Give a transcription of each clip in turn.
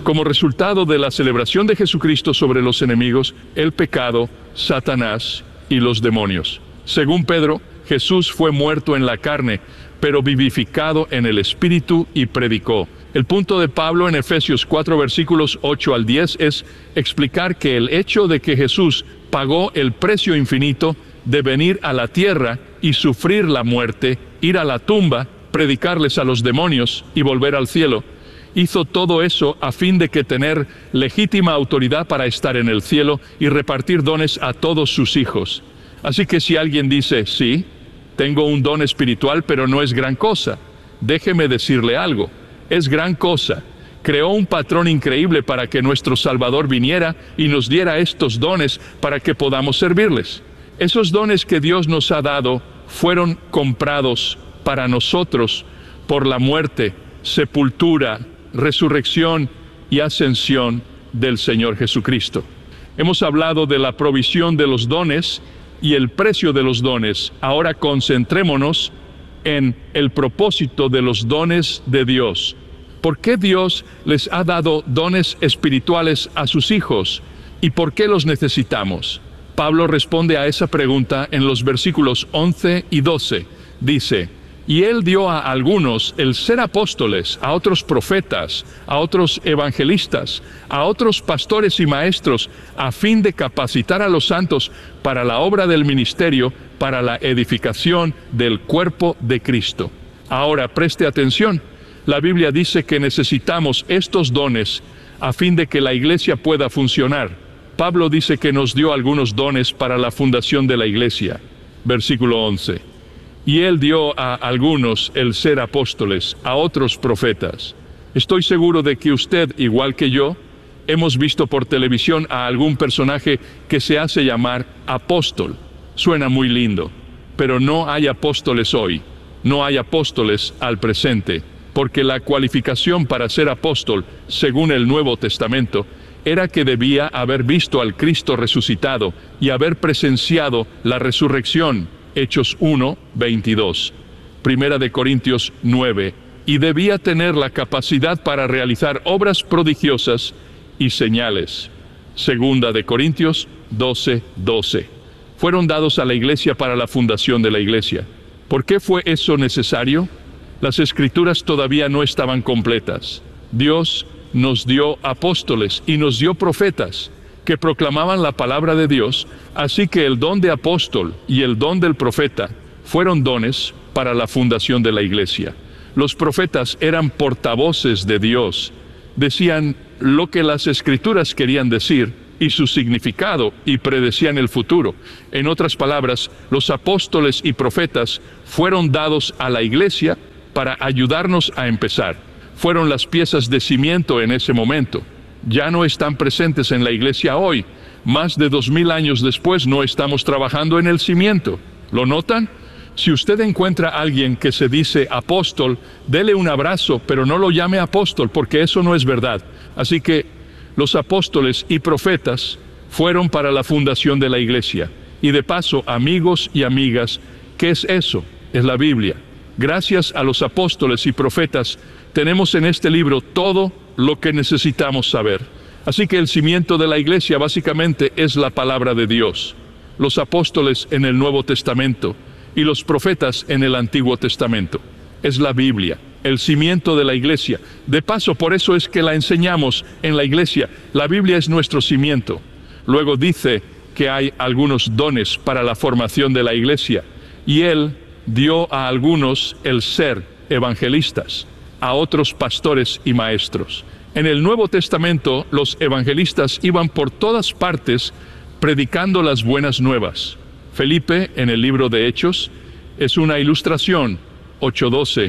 como resultado de la celebración de Jesucristo sobre los enemigos, el pecado, Satanás y los demonios. Según Pedro, Jesús fue muerto en la carne, pero vivificado en el Espíritu y predicó. El punto de Pablo en Efesios 4 versículos 8 al 10 es explicar que el hecho de que Jesús pagó el precio infinito de venir a la tierra y sufrir la muerte, ir a la tumba, predicarles a los demonios y volver al cielo, hizo todo eso a fin de que tener legítima autoridad para estar en el cielo y repartir dones a todos sus hijos. Así que si alguien dice, sí, tengo un don espiritual, pero no es gran cosa, déjeme decirle algo, es gran cosa. Creó un patrón increíble para que nuestro Salvador viniera y nos diera estos dones para que podamos servirles. Esos dones que Dios nos ha dado fueron comprados para nosotros por la muerte, sepultura, resurrección y ascensión del Señor Jesucristo. Hemos hablado de la provisión de los dones y el precio de los dones. Ahora concentrémonos en el propósito de los dones de Dios. ¿Por qué Dios les ha dado dones espirituales a sus hijos? ¿Y por qué los necesitamos? Pablo responde a esa pregunta en los versículos 11 y 12. Dice, y Él dio a algunos el ser apóstoles, a otros profetas, a otros evangelistas, a otros pastores y maestros, a fin de capacitar a los santos para la obra del ministerio, para la edificación del cuerpo de Cristo. Ahora, preste atención. La Biblia dice que necesitamos estos dones a fin de que la iglesia pueda funcionar. Pablo dice que nos dio algunos dones para la fundación de la iglesia. Versículo 11. Y Él dio a algunos el ser apóstoles, a otros profetas. Estoy seguro de que usted, igual que yo, hemos visto por televisión a algún personaje que se hace llamar apóstol. Suena muy lindo, pero no hay apóstoles hoy, no hay apóstoles al presente, porque la cualificación para ser apóstol, según el Nuevo Testamento, era que debía haber visto al Cristo resucitado y haber presenciado la resurrección. Hechos 1, 22, Primera de Corintios 9, y debía tener la capacidad para realizar obras prodigiosas y señales. Segunda de Corintios 12, 12. Fueron dados a la iglesia para la fundación de la iglesia. ¿Por qué fue eso necesario? Las escrituras todavía no estaban completas. Dios nos dio apóstoles y nos dio profetas que proclamaban la palabra de Dios, así que el don de apóstol y el don del profeta fueron dones para la fundación de la iglesia. Los profetas eran portavoces de Dios, decían lo que las escrituras querían decir y su significado y predecían el futuro. En otras palabras, los apóstoles y profetas fueron dados a la iglesia para ayudarnos a empezar. Fueron las piezas de cimiento en ese momento. Ya no están presentes en la iglesia hoy. Más de 2000 años después no estamos trabajando en el cimiento. ¿Lo notan? Si usted encuentra a alguien que se dice apóstol, dele un abrazo, pero no lo llame apóstol, porque eso no es verdad. Así que los apóstoles y profetas fueron para la fundación de la iglesia. Y de paso, amigos y amigas, ¿qué es eso? Es la Biblia. Gracias a los apóstoles y profetas, tenemos en este libro todo lo que necesitamos saber. Así que el cimiento de la iglesia básicamente es la palabra de Dios. Los apóstoles en el Nuevo Testamento y los profetas en el Antiguo Testamento. Es la Biblia, el cimiento de la iglesia. De paso, por eso es que la enseñamos en la iglesia. La Biblia es nuestro cimiento. Luego dice que hay algunos dones para la formación de la iglesia. Y Él dio a algunos el ser evangelistas, a otros pastores y maestros. En el Nuevo Testamento, los evangelistas iban por todas partes predicando las buenas nuevas. Felipe, en el libro de Hechos, es una ilustración, 8:12,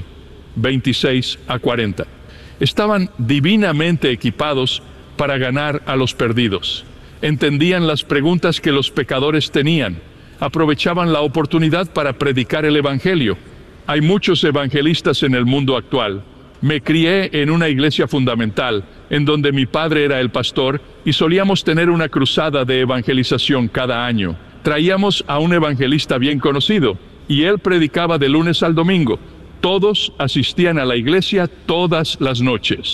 26 a 40. Estaban divinamente equipados para ganar a los perdidos. Entendían las preguntas que los pecadores tenían. Aprovechaban la oportunidad para predicar el Evangelio. Hay muchos evangelistas en el mundo actual. Me crié en una iglesia fundamental, en donde mi padre era el pastor, y solíamos tener una cruzada de evangelización cada año. Traíamos a un evangelista bien conocido, y él predicaba de lunes al domingo. Todos asistían a la iglesia todas las noches.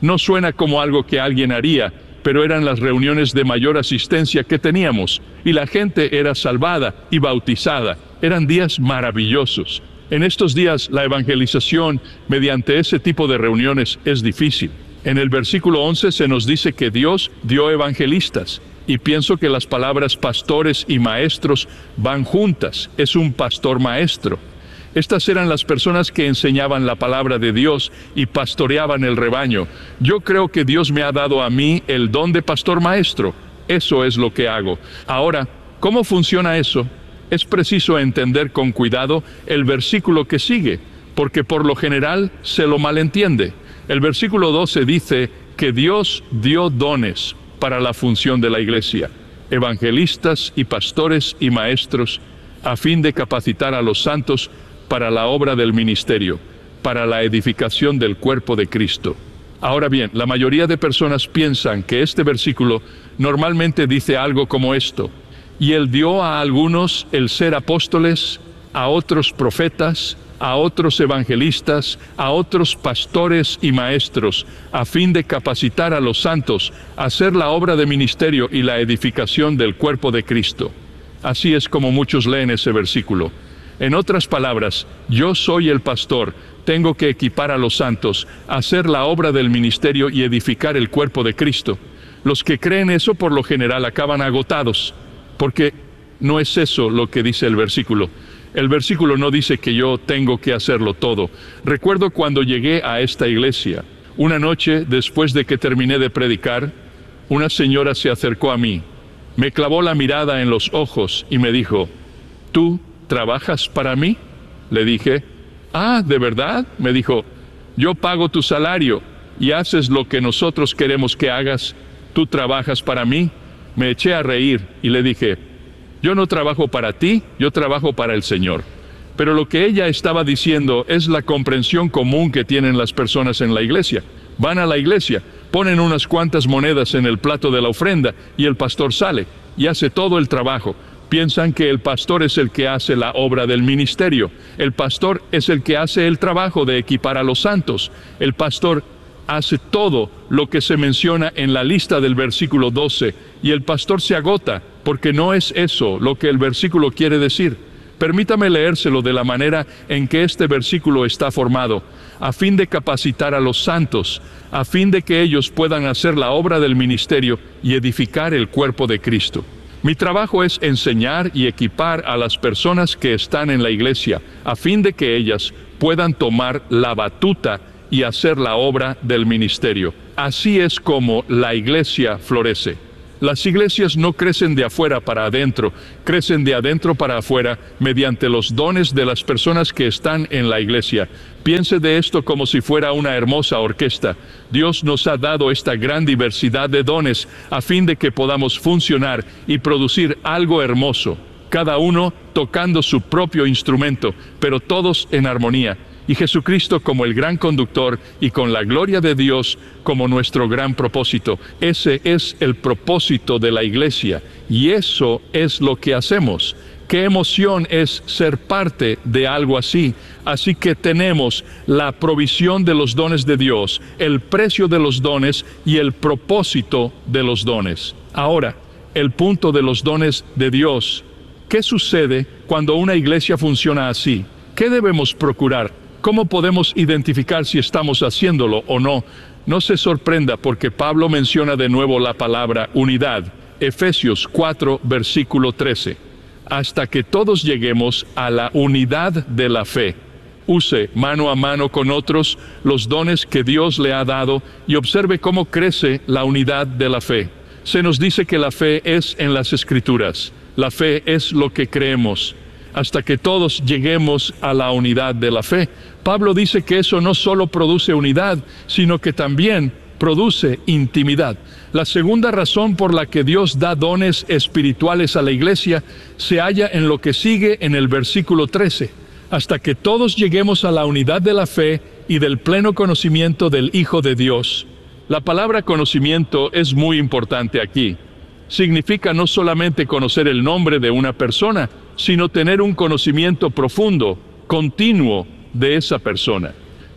No suena como algo que alguien haría, pero eran las reuniones de mayor asistencia que teníamos, y la gente era salvada y bautizada. Eran días maravillosos. En estos días, la evangelización mediante ese tipo de reuniones es difícil. En el versículo 11 se nos dice que Dios dio evangelistas, y pienso que las palabras pastores y maestros van juntas. Es un pastor maestro. Estas eran las personas que enseñaban la palabra de Dios y pastoreaban el rebaño. Yo creo que Dios me ha dado a mí el don de pastor maestro. Eso es lo que hago. Ahora, ¿cómo funciona eso? Es preciso entender con cuidado el versículo que sigue, porque por lo general se lo malentiende. El versículo 12 dice que Dios dio dones para la función de la iglesia, evangelistas y pastores y maestros, a fin de capacitar a los santos para la obra del ministerio, para la edificación del cuerpo de Cristo. Ahora bien, la mayoría de personas piensan que este versículo normalmente dice algo como esto: y Él dio a algunos el ser apóstoles, a otros profetas, a otros evangelistas, a otros pastores y maestros, a fin de capacitar a los santos a hacer la obra de ministerio y la edificación del cuerpo de Cristo. Así es como muchos leen ese versículo. En otras palabras, yo soy el pastor, tengo que equipar a los santos, hacer la obra del ministerio y edificar el cuerpo de Cristo. Los que creen eso por lo general acaban agotados, porque no es eso lo que dice el versículo. El versículo no dice que yo tengo que hacerlo todo. Recuerdo cuando llegué a esta iglesia, una noche después de que terminé de predicar, una señora se acercó a mí, me clavó la mirada en los ojos y me dijo: ¿tú trabajas para mí? Le dije: ah, ¿de verdad? Me dijo: yo pago tu salario y haces lo que nosotros queremos que hagas. ¿Tú trabajas para mí? Me eché a reír y le dije: yo no trabajo para ti, yo trabajo para el Señor. Pero lo que ella estaba diciendo es la comprensión común que tienen las personas en la iglesia. Van a la iglesia, ponen unas cuantas monedas en el plato de la ofrenda y el pastor sale y hace todo el trabajo. Piensan que el pastor es el que hace la obra del ministerio. El pastor es el que hace el trabajo de equipar a los santos. El pastor hace todo lo que se menciona en la lista del versículo 12, y el pastor se agota, porque no es eso lo que el versículo quiere decir. Permítame leérselo de la manera en que este versículo está formado: a fin de capacitar a los santos, a fin de que ellos puedan hacer la obra del ministerio y edificar el cuerpo de Cristo. Mi trabajo es enseñar y equipar a las personas que están en la iglesia, a fin de que ellas puedan tomar la batuta y hacer la obra del ministerio. Así es como la iglesia florece. Las iglesias no crecen de afuera para adentro, crecen de adentro para afuera mediante los dones de las personas que están en la iglesia. Piense de esto como si fuera una hermosa orquesta. Dios nos ha dado esta gran diversidad de dones a fin de que podamos funcionar y producir algo hermoso, cada uno tocando su propio instrumento, pero todos en armonía. Y Jesucristo como el gran conductor y con la gloria de Dios como nuestro gran propósito. Ese es el propósito de la iglesia y eso es lo que hacemos. Qué emoción es ser parte de algo así. Así que tenemos la provisión de los dones de Dios, el precio de los dones y el propósito de los dones. Ahora, el punto de los dones de Dios. ¿Qué sucede cuando una iglesia funciona así? ¿Qué debemos procurar? ¿Cómo podemos identificar si estamos haciéndolo o no? No se sorprenda porque Pablo menciona de nuevo la palabra unidad. Efesios 4, versículo 13. Hasta que todos lleguemos a la unidad de la fe. Use mano a mano con otros los dones que Dios le ha dado y observe cómo crece la unidad de la fe. Se nos dice que la fe es en las Escrituras. La fe es lo que creemos. Hasta que todos lleguemos a la unidad de la fe. Pablo dice que eso no solo produce unidad, sino que también produce intimidad. La segunda razón por la que Dios da dones espirituales a la iglesia se halla en lo que sigue en el versículo 13. Hasta que todos lleguemos a la unidad de la fe y del pleno conocimiento del Hijo de Dios. La palabra conocimiento es muy importante aquí. Significa no solamente conocer el nombre de una persona, sino tener un conocimiento profundo, continuo de esa persona.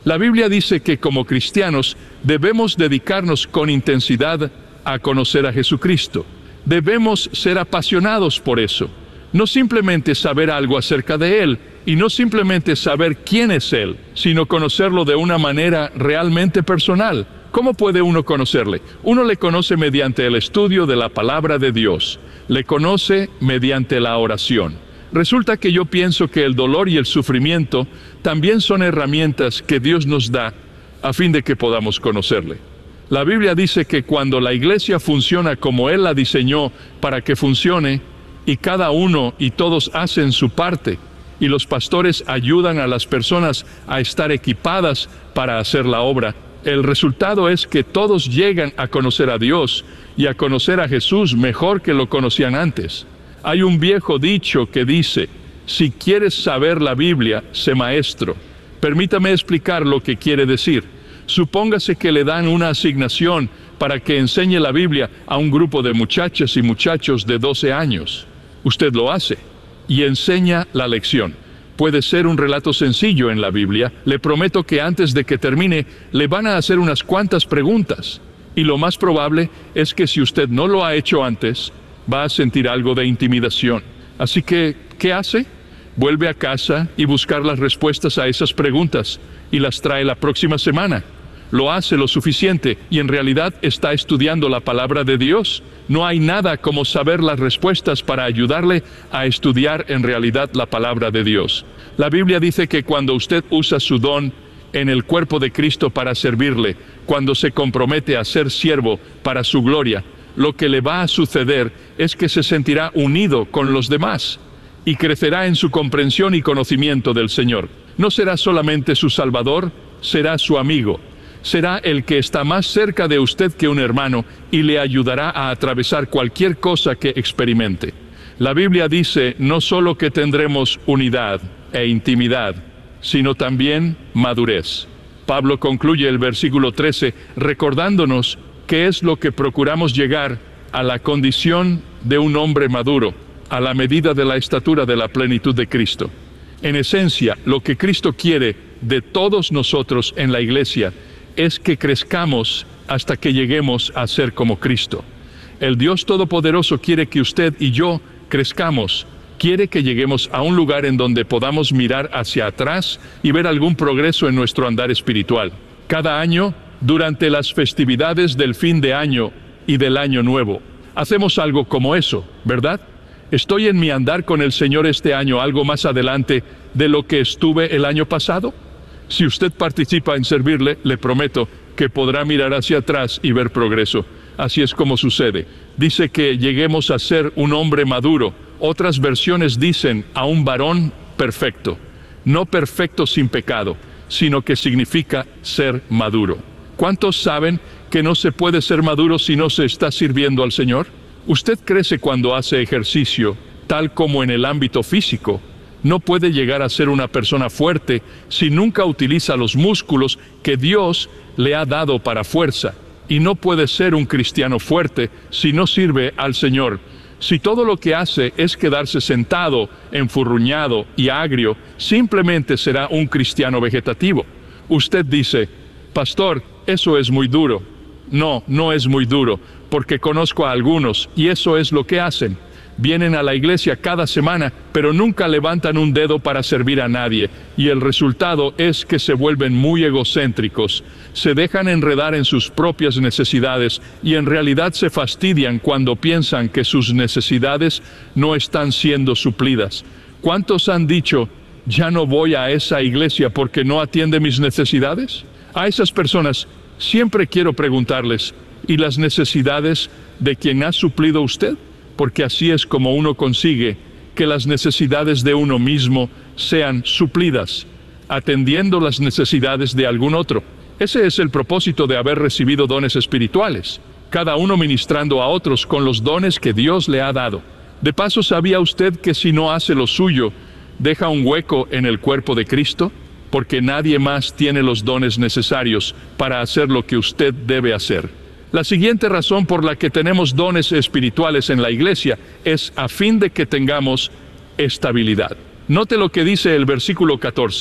La Biblia dice que como cristianos debemos dedicarnos con intensidad a conocer a Jesucristo. Debemos ser apasionados por eso. No simplemente saber algo acerca de Él, y no simplemente saber quién es Él, sino conocerlo de una manera realmente personal. ¿Cómo puede uno conocerle? Uno le conoce mediante el estudio de la palabra de Dios. Le conoce mediante la oración. Resulta que yo pienso que el dolor y el sufrimiento también son herramientas que Dios nos da a fin de que podamos conocerle. La Biblia dice que cuando la iglesia funciona como Él la diseñó para que funcione, y cada uno y todos hacen su parte, y los pastores ayudan a las personas a estar equipadas para hacer la obra, el resultado es que todos llegan a conocer a Dios y a conocer a Jesús mejor que lo conocían antes. Hay un viejo dicho que dice, si quieres saber la Biblia, sé maestro. Permítame explicar lo que quiere decir. Supóngase que le dan una asignación para que enseñe la Biblia a un grupo de muchachas y muchachos de 12 años. Usted lo hace y enseña la lección. Puede ser un relato sencillo en la Biblia. Le prometo que antes de que termine, le van a hacer unas cuantas preguntas. Y lo más probable es que si usted no lo ha hecho antes, va a sentir algo de intimidación. Así que, ¿qué hace? Vuelve a casa y buscar las respuestas a esas preguntas y las trae la próxima semana. Lo hace lo suficiente y en realidad está estudiando la palabra de Dios. No hay nada como saber las respuestas para ayudarle a estudiar en realidad la palabra de Dios. La Biblia dice que cuando usted usa su don en el cuerpo de Cristo para servirle, cuando se compromete a ser siervo para su gloria, lo que le va a suceder es que se sentirá unido con los demás y crecerá en su comprensión y conocimiento del Señor. No será solamente su Salvador, será su amigo. Será el que está más cerca de usted que un hermano y le ayudará a atravesar cualquier cosa que experimente. La Biblia dice no solo que tendremos unidad e intimidad, sino también madurez. Pablo concluye el versículo 13 recordándonos que es lo que procuramos llegar a la condición de un hombre maduro, a la medida de la estatura de la plenitud de Cristo. En esencia, lo que Cristo quiere de todos nosotros en la iglesia es que crezcamos hasta que lleguemos a ser como Cristo. El Dios Todopoderoso quiere que usted y yo crezcamos. Quiere que lleguemos a un lugar en donde podamos mirar hacia atrás y ver algún progreso en nuestro andar espiritual. Cada año, durante las festividades del fin de año y del año nuevo, hacemos algo como eso, ¿verdad? ¿Estoy en mi andar con el Señor este año algo más adelante de lo que estuve el año pasado? Si usted participa en servirle, le prometo que podrá mirar hacia atrás y ver progreso. Así es como sucede. Dice que lleguemos a ser un hombre maduro. Otras versiones dicen a un varón perfecto. No perfecto sin pecado, sino que significa ser maduro. ¿Cuántos saben que no se puede ser maduro si no se está sirviendo al Señor? Usted crece cuando hace ejercicio, tal como en el ámbito físico. No puede llegar a ser una persona fuerte si nunca utiliza los músculos que Dios le ha dado para fuerza. Y no puede ser un cristiano fuerte si no sirve al Señor. Si todo lo que hace es quedarse sentado, enfurruñado y agrio, simplemente será un cristiano vegetativo. Usted dice, pastor, eso es muy duro. No, no es muy duro, porque conozco a algunos y eso es lo que hacen. Vienen a la iglesia cada semana, pero nunca levantan un dedo para servir a nadie, y el resultado es que se vuelven muy egocéntricos, se dejan enredar en sus propias necesidades, y en realidad se fastidian cuando piensan que sus necesidades no están siendo suplidas. ¿Cuántos han dicho, ya no voy a esa iglesia porque no atiende mis necesidades? A esas personas siempre quiero preguntarles, ¿y las necesidades de quien ha suplido usted? Porque así es como uno consigue que las necesidades de uno mismo sean suplidas, atendiendo las necesidades de algún otro. Ese es el propósito de haber recibido dones espirituales, cada uno ministrando a otros con los dones que Dios le ha dado. De paso, ¿sabía usted que si no hace lo suyo, deja un hueco en el cuerpo de Cristo? Porque nadie más tiene los dones necesarios para hacer lo que usted debe hacer. La siguiente razón por la que tenemos dones espirituales en la iglesia es a fin de que tengamos estabilidad. Note lo que dice el versículo 14.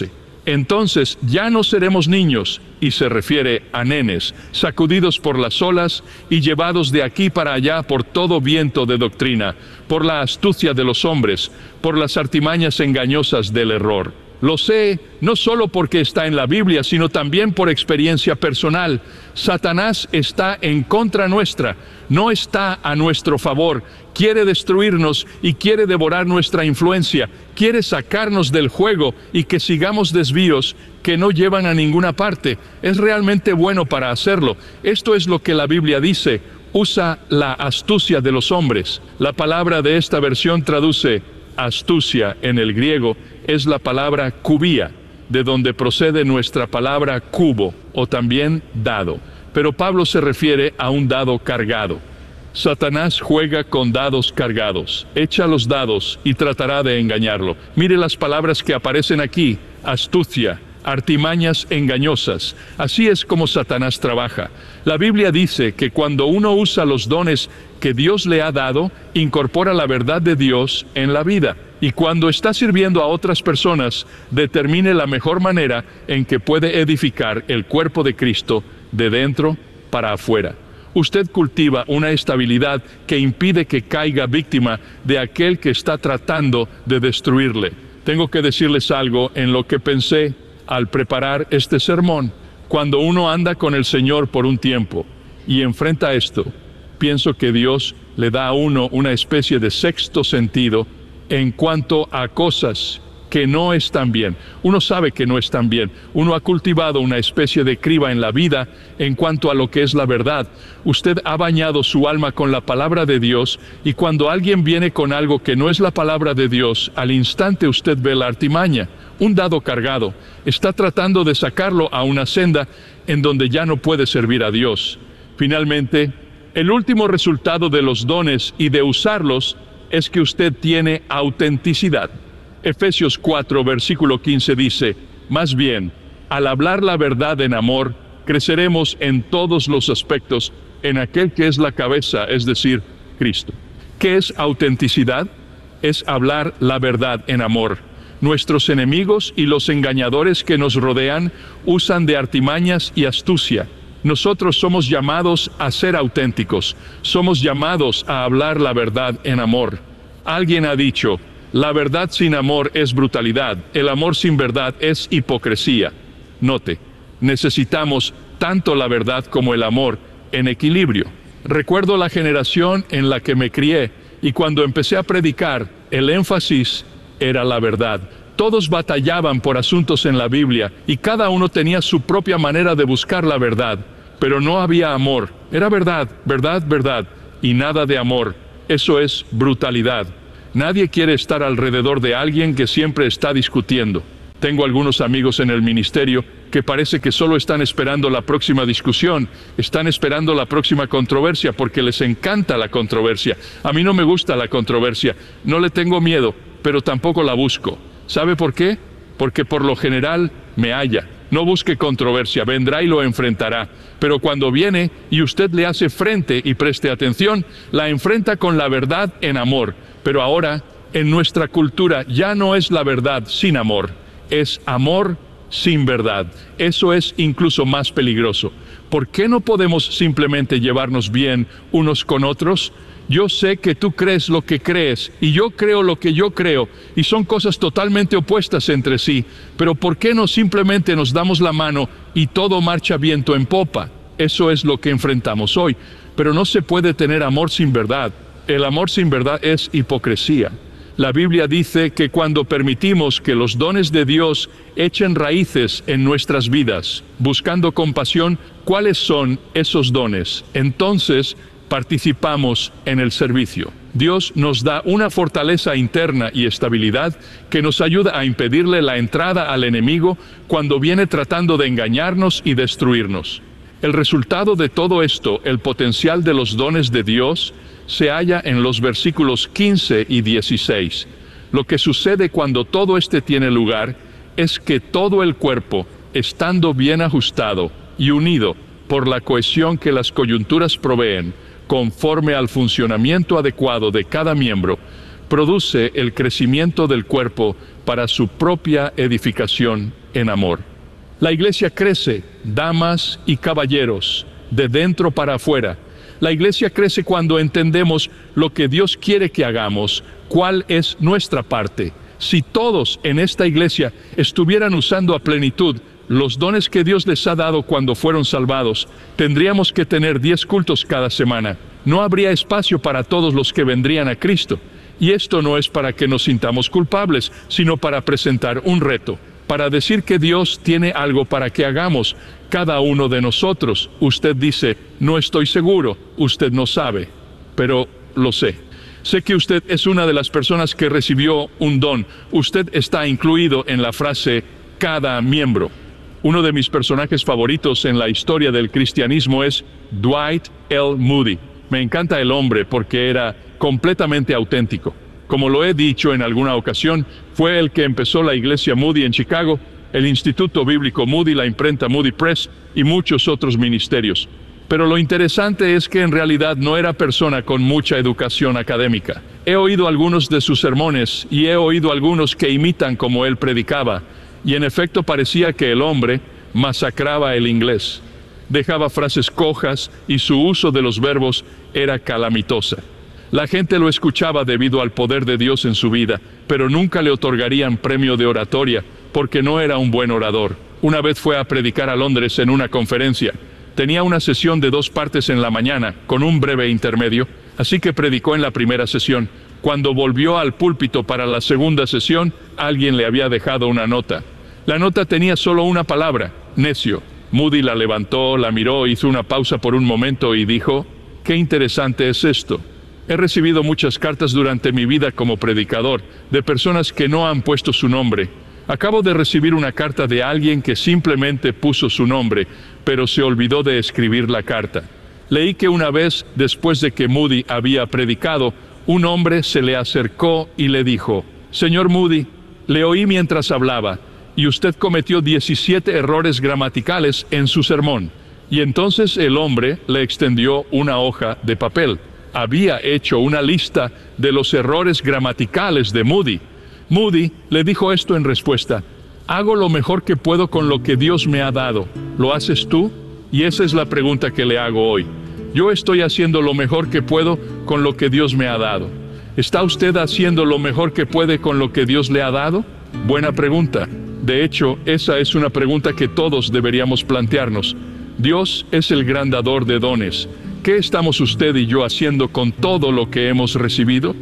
Entonces ya no seremos niños, y se refiere a nenes, sacudidos por las olas y llevados de aquí para allá por todo viento de doctrina, por la astucia de los hombres, por las artimañas engañosas del error. Lo sé no solo porque está en la Biblia, sino también por experiencia personal. Satanás está en contra nuestra, no está a nuestro favor. Quiere destruirnos y quiere devorar nuestra influencia. Quiere sacarnos del juego y que sigamos desvíos que no llevan a ninguna parte. Es realmente bueno para hacerlo. Esto es lo que la Biblia dice. Usa la astucia de los hombres. La palabra de esta versión traduce astucia en el griego, es la palabra cubía, de donde procede nuestra palabra cubo, o también dado. Pero Pablo se refiere a un dado cargado. Satanás juega con dados cargados. Echa los dados y tratará de engañarlo. Mire las palabras que aparecen aquí: astucia, artimañas engañosas. Así es como Satanás trabaja. La Biblia dice que cuando uno usa los dones que Dios le ha dado, incorpora la verdad de Dios en la vida. Y cuando está sirviendo a otras personas, determine la mejor manera en que puede edificar el cuerpo de Cristo de dentro para afuera. Usted cultiva una estabilidad que impide que caiga víctima de aquel que está tratando de destruirle. Tengo que decirles algo en lo que pensé al preparar este sermón. Cuando uno anda con el Señor por un tiempo y enfrenta esto, pienso que Dios le da a uno una especie de sexto sentido en cuanto a cosas que no están bien. Uno sabe que no están bien. Uno ha cultivado una especie de criba en la vida en cuanto a lo que es la verdad. Usted ha bañado su alma con la palabra de Dios, y cuando alguien viene con algo que no es la palabra de Dios, al instante usted ve la artimaña. Un dado cargado. Está tratando de sacarlo a una senda en donde ya no puede servir a Dios. Finalmente, el último resultado de los dones y de usarlos es que usted tiene autenticidad. Efesios 4, versículo 15 dice: más bien, al hablar la verdad en amor, creceremos en todos los aspectos en aquel que es la cabeza, es decir, Cristo. ¿Qué es autenticidad? Es hablar la verdad en amor. Nuestros enemigos y los engañadores que nos rodean usan de artimañas y astucia. Nosotros somos llamados a ser auténticos. Somos llamados a hablar la verdad en amor. Alguien ha dicho: la verdad sin amor es brutalidad, el amor sin verdad es hipocresía. Note, necesitamos tanto la verdad como el amor en equilibrio. Recuerdo la generación en la que me crié, y cuando empecé a predicar, el énfasis era la verdad. Todos batallaban por asuntos en la Biblia, y cada uno tenía su propia manera de buscar la verdad, pero no había amor. Era verdad, verdad, verdad, y nada de amor. Eso es brutalidad. Nadie quiere estar alrededor de alguien que siempre está discutiendo. Tengo algunos amigos en el ministerio que parece que solo están esperando la próxima discusión, están esperando la próxima controversia porque les encanta la controversia. A mí no me gusta la controversia, no le tengo miedo, pero tampoco la busco. ¿Sabe por qué? Porque por lo general me halla. No busque controversia, vendrá y lo enfrentará. Pero cuando viene y usted le hace frente y preste atención, la enfrenta con la verdad en amor. Pero ahora, en nuestra cultura, ya no es la verdad sin amor, es amor sin verdad. Eso es incluso más peligroso. ¿Por qué no podemos simplemente llevarnos bien unos con otros? Yo sé que tú crees lo que crees, y yo creo lo que yo creo, y son cosas totalmente opuestas entre sí, pero ¿por qué no simplemente nos damos la mano y todo marcha viento en popa? Eso es lo que enfrentamos hoy. Pero no se puede tener amor sin verdad. El amor sin verdad es hipocresía. La Biblia dice que cuando permitimos que los dones de Dios echen raíces en nuestras vidas, buscando compasión, ¿cuáles son esos dones? Entonces participamos en el servicio. Dios nos da una fortaleza interna y estabilidad que nos ayuda a impedirle la entrada al enemigo cuando viene tratando de engañarnos y destruirnos. El resultado de todo esto, el potencial de los dones de Dios, se halla en los versículos 15 y 16. Lo que sucede cuando todo esto tiene lugar es que todo el cuerpo, estando bien ajustado y unido por la cohesión que las coyunturas proveen, conforme al funcionamiento adecuado de cada miembro, produce el crecimiento del cuerpo para su propia edificación en amor. La iglesia crece, damas y caballeros, de dentro para afuera. La iglesia crece cuando entendemos lo que Dios quiere que hagamos, cuál es nuestra parte. Si todos en esta iglesia estuvieran usando a plenitud los dones que Dios les ha dado cuando fueron salvados, tendríamos que tener 10 cultos cada semana. No habría espacio para todos los que vendrían a Cristo. Y esto no es para que nos sintamos culpables, sino para presentar un reto, para decir que Dios tiene algo para que hagamos, cada uno de nosotros. Usted dice, no estoy seguro, usted no sabe, pero lo sé. Sé que usted es una de las personas que recibió un don. Usted está incluido en la frase, cada miembro. Uno de mis personajes favoritos en la historia del cristianismo es Dwight L. Moody. Me encanta el hombre porque era completamente auténtico. Como lo he dicho en alguna ocasión, fue el que empezó la iglesia Moody en Chicago, el Instituto Bíblico Moody, la imprenta Moody Press y muchos otros ministerios. Pero lo interesante es que en realidad no era persona con mucha educación académica. He oído algunos de sus sermones y he oído algunos que imitan como él predicaba, y en efecto parecía que el hombre masacraba el inglés. Dejaba frases cojas y su uso de los verbos era calamitosa. La gente lo escuchaba debido al poder de Dios en su vida, pero nunca le otorgarían premio de oratoria porque no era un buen orador. Una vez fue a predicar a Londres en una conferencia. Tenía una sesión de 2 partes en la mañana, con un breve intermedio, así que predicó en la primera sesión. Cuando volvió al púlpito para la segunda sesión, alguien le había dejado una nota. La nota tenía solo una palabra, necio. Moody la levantó, la miró, hizo una pausa por un momento y dijo, «Qué interesante es esto. He recibido muchas cartas durante mi vida como predicador, de personas que no han puesto su nombre. Acabo de recibir una carta de alguien que simplemente puso su nombre, pero se olvidó de escribir la carta. Leí que una vez, después de que Moody había predicado, un hombre se le acercó y le dijo, «Señor Moody, le oí mientras hablaba, y usted cometió 17 errores gramaticales en su sermón». Y entonces el hombre le extendió una hoja de papel. Había hecho una lista de los errores gramaticales de Moody. Moody le dijo esto en respuesta, «Hago lo mejor que puedo con lo que Dios me ha dado. ¿Lo haces tú?». Y esa es la pregunta que le hago hoy. Yo estoy haciendo lo mejor que puedo con lo que Dios me ha dado. ¿Está usted haciendo lo mejor que puede con lo que Dios le ha dado? Buena pregunta. De hecho, esa es una pregunta que todos deberíamos plantearnos. Dios es el gran dador de dones. ¿Qué estamos usted y yo haciendo con todo lo que hemos recibido?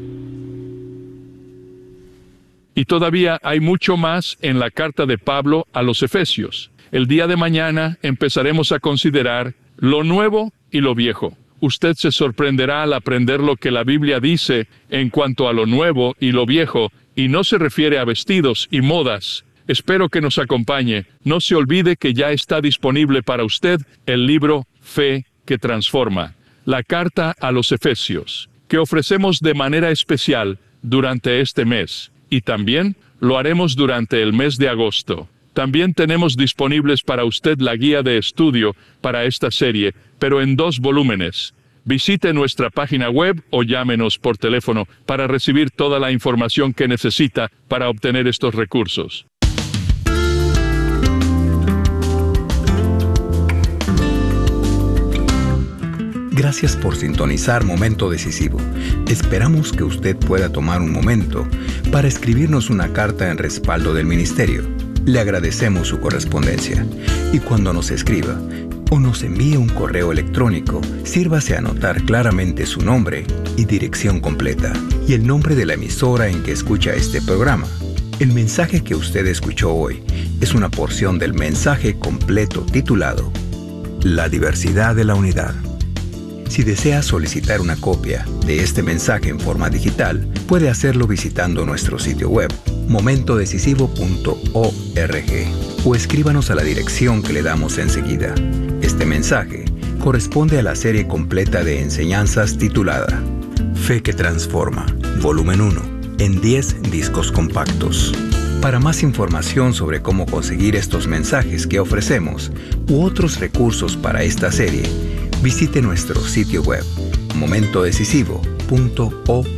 Y todavía hay mucho más en la carta de Pablo a los Efesios. El día de mañana empezaremos a considerar lo nuevo y lo viejo. Usted se sorprenderá al aprender lo que la Biblia dice en cuanto a lo nuevo y lo viejo, y no se refiere a vestidos y modas. Espero que nos acompañe. No se olvide que ya está disponible para usted el libro Fe que Transforma, la carta a los Efesios, que ofrecemos de manera especial durante este mes. Y también lo haremos durante el mes de agosto. También tenemos disponibles para usted la guía de estudio para esta serie, pero en 2 volúmenes. Visite nuestra página web o llámenos por teléfono para recibir toda la información que necesita para obtener estos recursos. Gracias por sintonizar Momento Decisivo. Esperamos que usted pueda tomar un momento para escribirnos una carta en respaldo del ministerio. Le agradecemos su correspondencia. Y cuando nos escriba o nos envíe un correo electrónico, sírvase a anotar claramente su nombre y dirección completa y el nombre de la emisora en que escucha este programa. El mensaje que usted escuchó hoy es una porción del mensaje completo titulado La diversidad de la unidad. Si desea solicitar una copia de este mensaje en forma digital, puede hacerlo visitando nuestro sitio web, momentodecisivo.org, o escríbanos a la dirección que le damos enseguida. Este mensaje corresponde a la serie completa de enseñanzas titulada Fe que Transforma, volumen 1, en 10 discos compactos. Para más información sobre cómo conseguir estos mensajes que ofrecemos u otros recursos para esta serie, visite nuestro sitio web,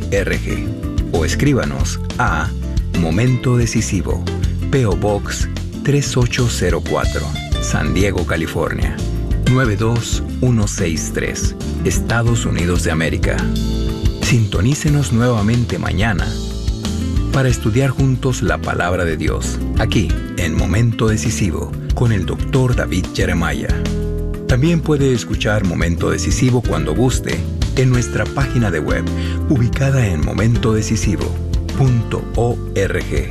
momentodecisivo.org, o escríbanos a Momento Decisivo, P.O. Box 3804, San Diego, California, 92163, Estados Unidos de América. Sintonícenos nuevamente mañana para estudiar juntos la palabra de Dios, aquí en Momento Decisivo, con el Dr. David Jeremiah. También puede escuchar Momento Decisivo cuando guste en nuestra página de web, ubicada en momentodecisivo.org.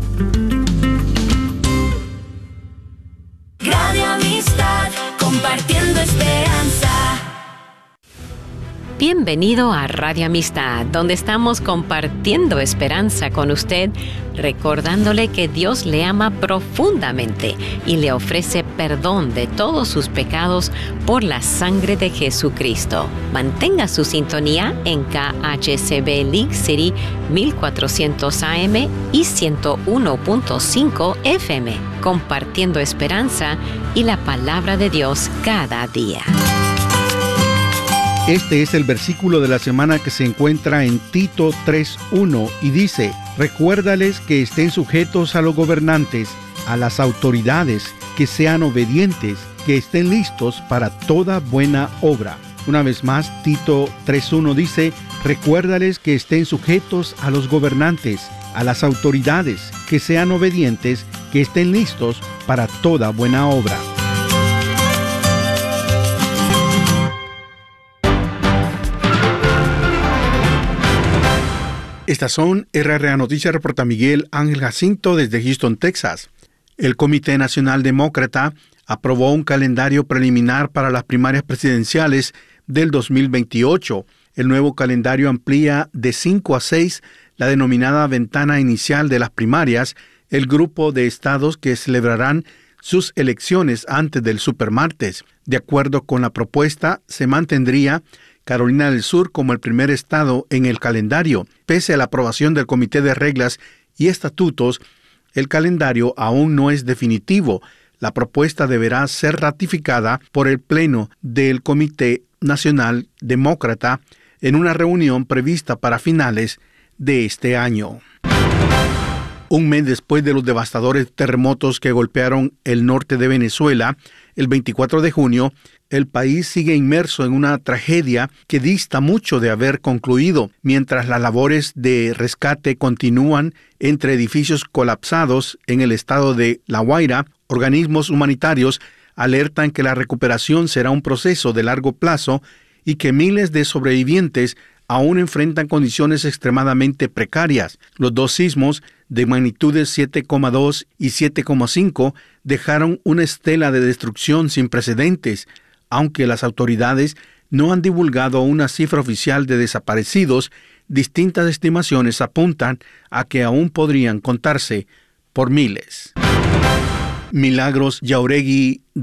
Radio Amistad, compartiendo esperanza. Bienvenido a Radio Amistad, donde estamos compartiendo esperanza con usted, recordándole que Dios le ama profundamente y le ofrece perdón de todos sus pecados por la sangre de Jesucristo. Mantenga su sintonía en KHCB League City 1400 AM y 101.5 FM, compartiendo esperanza y la palabra de Dios cada día. Este es el versículo de la semana que se encuentra en Tito 3:1 y dice: recuérdales que estén sujetos a los gobernantes, a las autoridades, que sean obedientes, que estén listos para toda buena obra. Una vez más, Tito 3:1 dice: recuérdales que estén sujetos a los gobernantes, a las autoridades, que sean obedientes, que estén listos para toda buena obra. Estas son RRA Noticias, reporta Miguel Ángel Jacinto desde Houston, Texas. El Comité Nacional Demócrata aprobó un calendario preliminar para las primarias presidenciales del 2028. El nuevo calendario amplía de 5 a 6 la denominada ventana inicial de las primarias, el grupo de estados que celebrarán sus elecciones antes del supermartes. De acuerdo con la propuesta, se mantendría Carolina del Sur como el primer estado en el calendario. Pese a la aprobación del Comité de Reglas y Estatutos, el calendario aún no es definitivo. La propuesta deberá ser ratificada por el Pleno del Comité Nacional Demócrata en una reunión prevista para finales de este año. Un mes después de los devastadores terremotos que golpearon el norte de Venezuela, el 24 de junio, el país sigue inmerso en una tragedia que dista mucho de haber concluido, mientras las labores de rescate continúan entre edificios colapsados en el estado de La Guaira. Organismos humanitarios alertan que la recuperación será un proceso de largo plazo y que miles de sobrevivientes aún enfrentan condiciones extremadamente precarias. Los dos sismos de magnitudes 7,2 y 7,5 dejaron una estela de destrucción sin precedentes, aunque las autoridades no han divulgado una cifra oficial de desaparecidos. Distintas estimaciones apuntan a que aún podrían contarse por miles. Milagros Jauregui